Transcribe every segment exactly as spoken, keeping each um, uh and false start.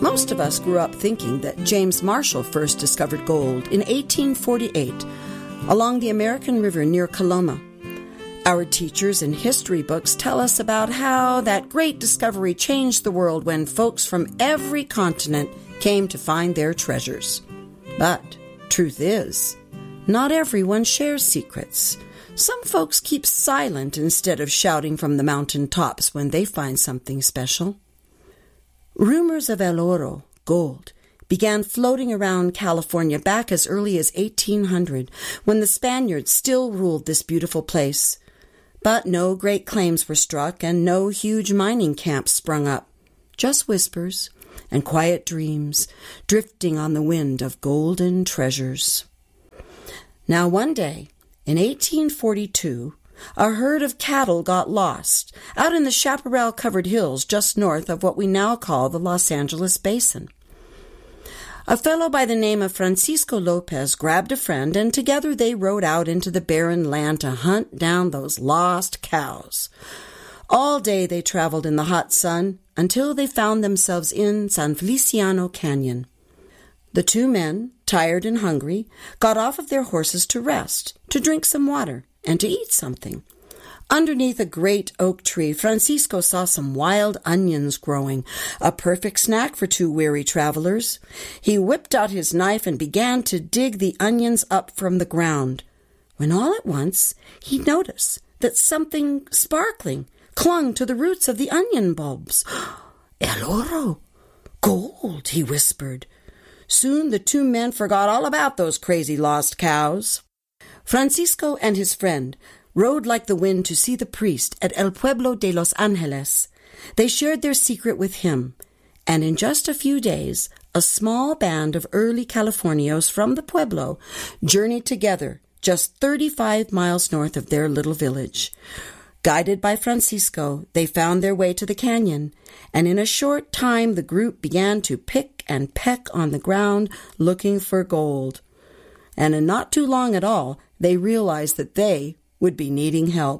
Most of us grew up thinking that James Marshall first discovered gold in eighteen forty-eight along the American River near Coloma. Our teachers in history books tell us about how that great discovery changed the world when folks from every continent came to find their treasures. But truth is, not everyone shares secrets. Some folks keep silent instead of shouting from the mountain tops when they find something special. Rumors of El Oro, gold, began floating around California back as early as eighteen hundred, when the Spaniards still ruled this beautiful place. But no great claims were struck and no huge mining camps sprung up. Just whispers and quiet dreams drifting on the wind of golden treasures. Now one day, in eighteen forty-two, a herd of cattle got lost out in the chaparral-covered hills just north of what we now call the Los Angeles Basin. A fellow by the name of Francisco Lopez grabbed a friend, and together they rode out into the barren land to hunt down those lost cows. All day they traveled in the hot sun until they found themselves in San Feliciano Canyon. The two men, tired and hungry, got off of their horses to rest, to drink some water, and to eat something. Underneath a great oak tree, Francisco saw some wild onions growing, a perfect snack for two weary travelers. He whipped out his knife and began to dig the onions up from the ground, when all at once he noticed that something sparkling clung to the roots of the onion bulbs. El oro! Gold, he whispered. Soon the two men forgot all about those crazy lost cows. Francisco and his friend rode like the wind to see the priest at El Pueblo de Los Angeles. They shared their secret with him, and in just a few days, a small band of early Californios from the Pueblo journeyed together just thirty-five miles north of their little village. Guided by Francisco, they found their way to the canyon, and in a short time the group began to pick and peck on the ground looking for gold. And in not too long at all, they realized that they would be needing help.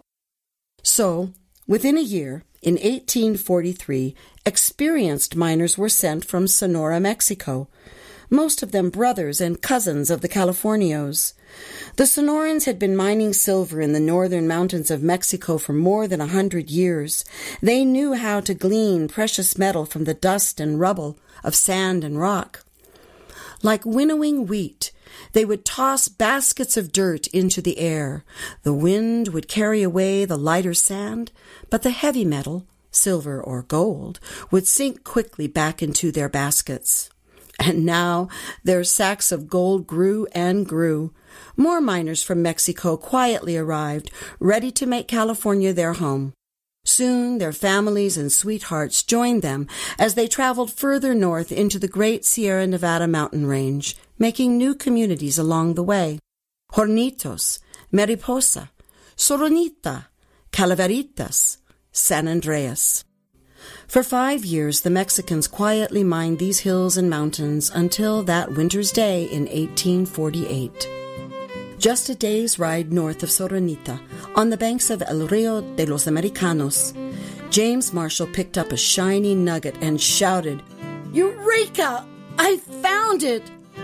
So, within a year, in eighteen forty-three, experienced miners were sent from Sonora, Mexico, most of them brothers and cousins of the Californios. The Sonorans had been mining silver in the northern mountains of Mexico for more than a hundred years. They knew how to glean precious metal from the dust and rubble of sand and rock. Like winnowing wheat, they would toss baskets of dirt into the air. The wind would carry away the lighter sand, but the heavy metal, silver or gold, would sink quickly back into their baskets. And now their sacks of gold grew and grew. More miners from Mexico quietly arrived, ready to make California their home. Soon their families and sweethearts joined them as they traveled further north into the great Sierra Nevada mountain range, making new communities along the way. Hornitos, Mariposa, Soronita, Calaveritas, San Andreas. For five years, the Mexicans quietly mined these hills and mountains until that winter's day in eighteen forty-eight. Just a day's ride north of Soronita, on the banks of El Rio de los Americanos, James Marshall picked up a shiny nugget and shouted, "Eureka! I found it!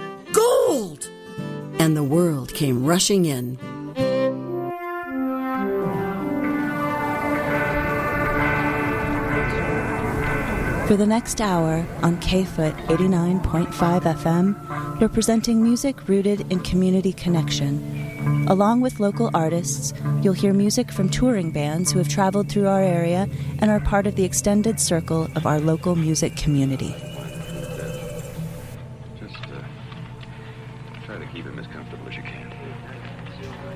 Gold!" And the world came rushing in. For the next hour on K-Foot eighty-nine point five F M, we're presenting music rooted in community connection. Along with local artists, you'll hear music from touring bands who have traveled through our area and are part of the extended circle of our local music community. Just uh, try to keep him as comfortable as you can.